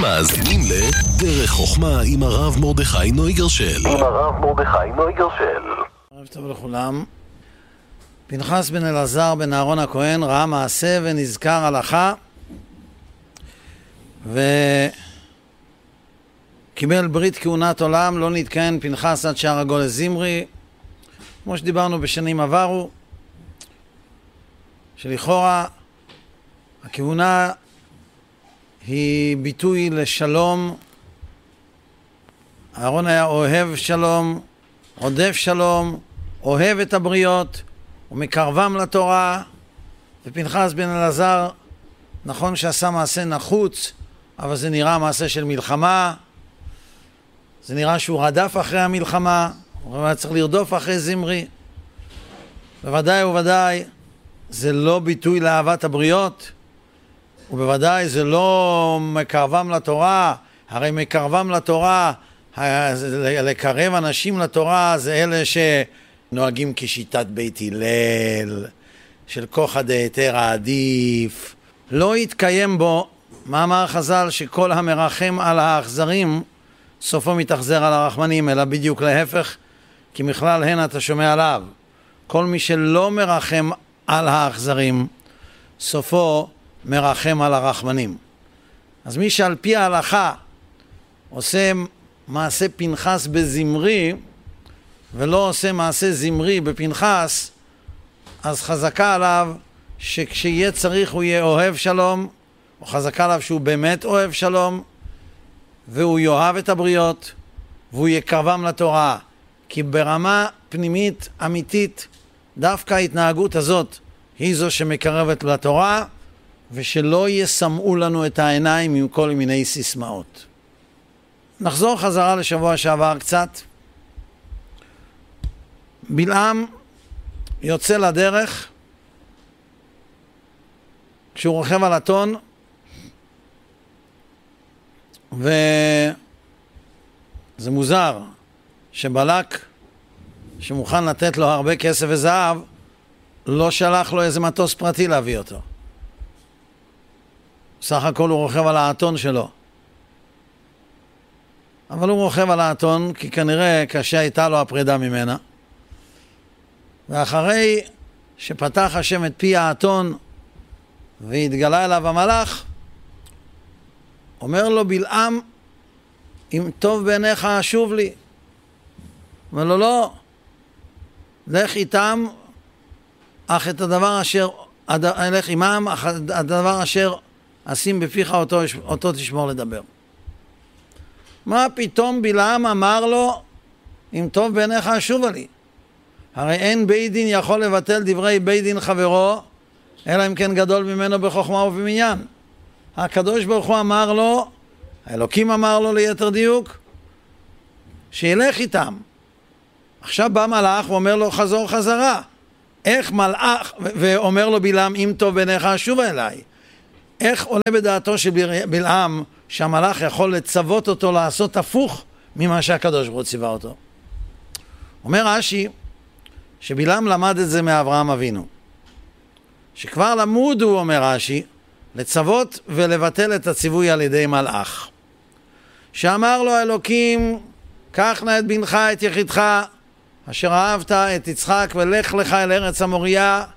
מאזינים לדרך חוכמה עם הרב מרדכי נויגרשל. ערב טוב לכולם. פנחס בן אלעזר בן אהרון הכהן ראה מעשה ונזכר הלכה וקיבל ברית כהונת עולם. לא נתכהן פנחס עד שהרגו לזמרי, כמו שדיברנו בשנים עברו, שלכאורה הכהונה היא ביטוי לשלום. אהרון היה אוהב שלום, עודף שלום, אוהב את הבריות ומקרבם לתורה. ופנחס בן אלעזר, נכון שעשה מעשה נחוץ, אבל זה נראה מעשה של מלחמה. זה נראה שהוא רדף אחרי המלחמה, הוא היה צריך לרדוף אחרי זמרי. בוודאי ובוודאי זה לא ביטוי לאהבת הבריות, ובוודאי זה לא מקרבם לתורה. הרי מקרבם לתורה, לקרב אנשים לתורה, זה אלה שנוהגים כשיטת בית הלל, של כוחא דהיתרא עדיף. לא יתקיים בו מאמר חז"ל שכל המרחם על האכזרים סופו מתאכזר על הרחמנים, אלא בדיוק להפך, כי מכלל הן אתה שומע עליו. כל מי שלא מרחם על האכזרים סופו מרחם על הרחמנים. אז מי שעל פי ההלכה עושה מעשה פנחס בזמרי ולא עושה מעשה זמרי בפנחס, אז חזקה עליו שכשיהיה צריך הוא יהיה אוהב שלום, או חזקה עליו שהוא באמת אוהב שלום, והוא יאהב את הבריות והוא יקרבם לתורה. כי ברמה פנימית אמיתית דווקא ההתנהגות הזאת היא זו שמקרבת לתורה, ושלא יסמאו לנו את העיניים עם כל מיני סיסמאות. נחזור חזרה לשבוע שעבר קצת. בלעם יוצא לדרך כשהוא רוכב על אתון, וזה מוזר שבלק שמוכן לתת לו הרבה כסף וזהב לא שלח לו איזה מטוס פרטי להביא אותו. סך הכל הוא רוכב על האתון שלו, אבל הוא רוכב על האתון כי כנראה קשה הייתה לו הפרידה ממנה. ואחרי שפתח השם את פי האתון והתגלה אליו המלאך, אומר לו בלעם, אם טוב בעיניך שוב לי. אומר לו לא, לך איתם, אך את הדבר אשר לך עמם, אך הדבר אשר אשים בפיך אותו תשמור לדבר. מה פתאום בלעם אמר לו אם טוב בעיניך שובה לי? הרי אין בית דין יכול לבטל דברי בית דין חברו, אלא אם כן גדול ממנו בחוכמה ובמניין. הקדוש ברוך הוא אמר לו, האלוקים אמר לו ליתר דיוק, שילך איתם. עכשיו בא מלאך ואומר לו חזור חזרה. איך מלאך, ואומר לו בלעם אם טוב בעיניך שובה אליי. איך עולה בדעתו של בלעם שהמלאך יכול לצוות אותו לעשות הפוך ממה שהקדוש ברוך הוא ציווה אותו? אומר רש"י שבלעם למד את זה מאברהם אבינו, שכבר למוד הוא, אומר רש"י, לצוות ולבטל את הציווי על ידי מלאך, שאמר לו האלוקים קח נא את בנך את יחידך אשר אהבת את יצחק ולך לך אל ארץ המוריה